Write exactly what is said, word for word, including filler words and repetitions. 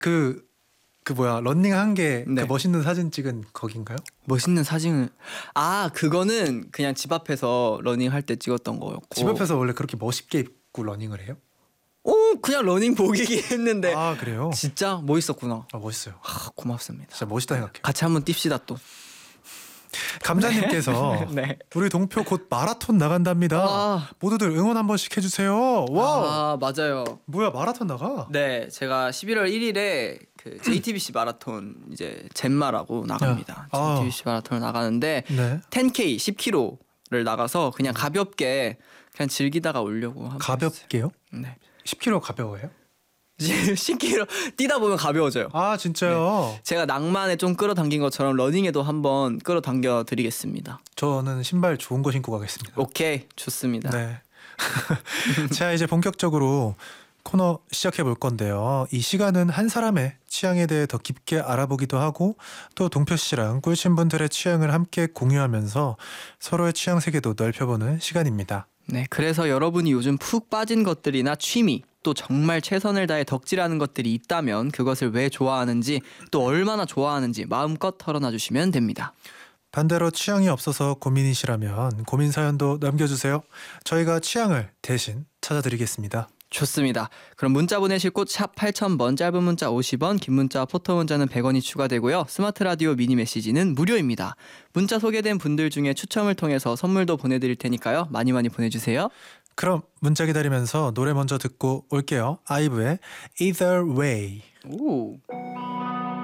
그, 그 뭐야 런닝한 게 그 네. 멋있는 사진 찍은 거긴가요? 멋있는 사진을 아 그거는 그냥 집 앞에서 러닝 할 때 찍었던 거였고. 집 앞에서 원래 그렇게 멋있게 입고 러닝을 해요? 오 그냥 러닝 복이긴 했는데 아 그래요? 진짜 멋있었구나. 아 멋있어요. 아, 고맙습니다. 진짜 멋있다 생각해요. 같이 한번 뜁시다 또. 감자님께서 네. 우리 동표 곧 마라톤 나간답니다. 아. 모두들 응원 한 번씩 해주세요. 와 아 맞아요. 뭐야 마라톤 나가? 네, 제가 십일월 일일에 그 제이티비씨 마라톤 이제 젠마라고 나갑니다. 아. 제이티비씨 마라톤을 나가는데 네. 텐 케이 십 킬로미터를 나가서 그냥 가볍게 그냥 즐기다가 오려고 하고 가볍게요? 있어요. 네. 십 킬로그램 가벼워요? 십 킬로미터 뛰다 보면 가벼워져요. 아 진짜요? 제가 낭만에 좀 끌어당긴 것처럼 러닝에도 한번 끌어당겨 드리겠습니다. 저는 신발 좋은 거 신고 가겠습니다. 오케이, 좋습니다. 네. 자 이제 본격적으로 코너 시작해 볼 건데요. 이 시간은 한 사람의 취향에 대해 더 깊게 알아보기도 하고 또 동표 씨랑 꿀친 분들의 취향을 함께 공유하면서 서로의 취향 세계도 넓혀보는 시간입니다. 네, 그래서 여러분이 요즘 푹 빠진 것들이나 취미, 또 정말 최선을 다해 덕질하는 것들이 있다면 그것을 왜 좋아하는지 또 얼마나 좋아하는지 마음껏 털어놔 주시면 됩니다. 반대로 취향이 없어서 고민이시라면 고민 사연도 남겨주세요. 저희가 취향을 대신 찾아드리겠습니다. 좋습니다. 그럼 문자 보내실 곳 샵 팔천 번, 짧은 문자 오십 원, 긴 문자 포토 문자는 백 원이 추가되고요. 스마트 라디오 미니 메시지는 무료입니다. 문자 소개된 분들 중에 추첨을 통해서 선물도 보내드릴 테니까요. 많이 많이 보내주세요. 그럼 문자 기다리면서 노래 먼저 듣고 올게요. 아이브의 Either Way. 오.